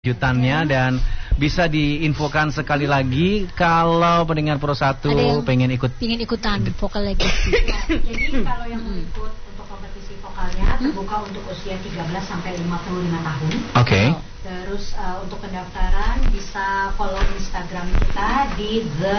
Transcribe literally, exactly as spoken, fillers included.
kejutannya dan bisa diinfokan sekali lagi kalau pendengar Pro satu pengen ikut pengen ikutan vokal legacy. Ya, jadi kalau yang mau ikut untuk kompetisi vokalnya terbuka untuk usia tiga belas sampai lima puluh lima tahun. Oke. Okay. Terus uh, untuk pendaftaran bisa follow Instagram kita di the